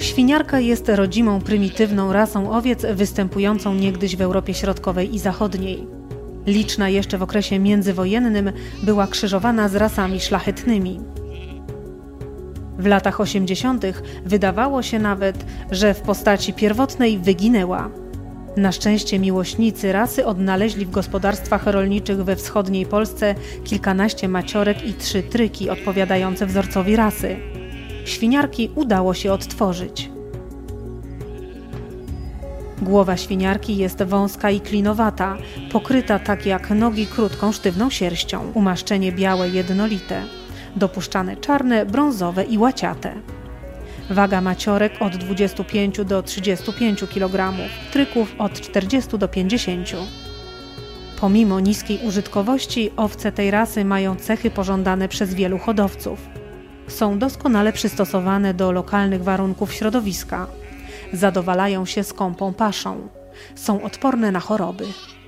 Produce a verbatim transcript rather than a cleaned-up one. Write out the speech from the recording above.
Świniarka jest rodzimą, prymitywną rasą owiec występującą niegdyś w Europie Środkowej i Zachodniej. Liczna jeszcze w okresie międzywojennym, była krzyżowana z rasami szlachetnymi. W latach osiemdziesiątych wydawało się nawet, że w postaci pierwotnej wyginęła. Na szczęście miłośnicy rasy odnaleźli w gospodarstwach rolniczych we wschodniej Polsce kilkanaście maciorek i trzy tryki odpowiadające wzorcowi rasy. Świniarki udało się odtworzyć. Głowa świniarki jest wąska i klinowata, pokryta tak jak nogi krótką, sztywną sierścią. Umaszczenie białe, jednolite. Dopuszczane czarne, brązowe i łaciate. Waga maciorek od dwudziestu pięciu do trzydziestu pięciu kilogramów, tryków od czterdziestu do pięćdziesięciu. Pomimo niskiej użytkowości, owce tej rasy mają cechy pożądane przez wielu hodowców. Są doskonale przystosowane do lokalnych warunków środowiska. Zadowalają się skąpą paszą. Są odporne na choroby.